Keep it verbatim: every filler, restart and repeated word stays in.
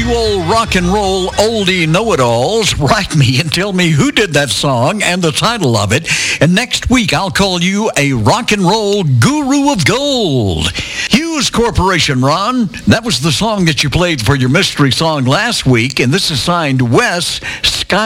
You old rock and roll oldie know-it-alls, write me and tell me who did that song and the title of it. And next week, I'll call you a rock and roll guru of gold. Hughes Corporation, Ron. That was the song that you played for your mystery song last week, and this is signed Wes